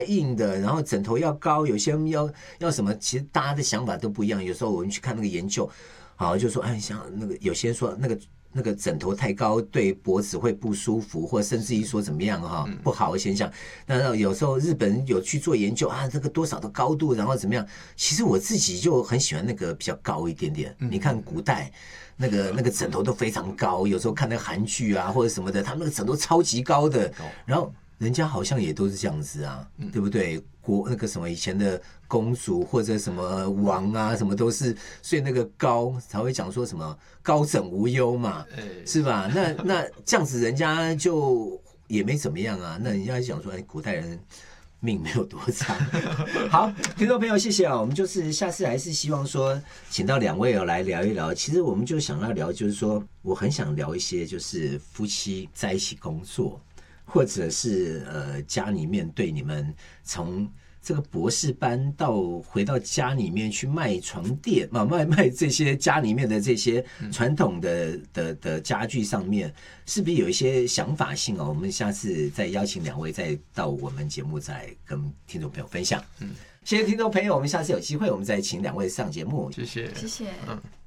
硬的，然后枕头要高，有些人要什么，其实大家的想法都不一样。有时候我们去看那个研究，好就说，哎，像那个有些人说那个枕头太高对脖子会不舒服，或甚至于说怎么样哈不好的现象。那有时候日本有去做研究啊，这个多少的高度，然后怎么样？其实我自己就很喜欢那个比较高一点点。你看古代那个枕头都非常高，有时候看那个韩剧啊或者什么的，他们那个枕头超级高的，然后人家好像也都是这样子啊，对不对？那个什么以前的公主或者什么王啊，什么都是，所以那个高才会讲说什么高枕无忧嘛，是吧？那这样子人家就也没怎么样啊。那人家讲说，哎，古代人命没有多长。好，听众朋友，谢谢啊。我们就是下次还是希望说，请到两位来聊一聊。其实我们就想要聊，就是说，我很想聊一些，就是夫妻在一起工作。或者是家里面对你们从这个博士班到回到家里面去卖床垫嘛，卖这些家里面的这些传统的家具上面，是不是有一些想法性哦？我们下次再邀请两位再到我们节目再跟听众朋友分享。谢谢听众朋友，我们下次有机会我们再请两位上节目。 谢谢， 谢谢。